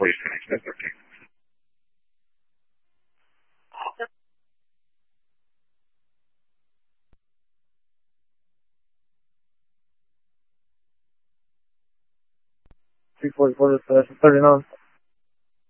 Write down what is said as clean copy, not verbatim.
before you finish. That's okay. 344 to 39.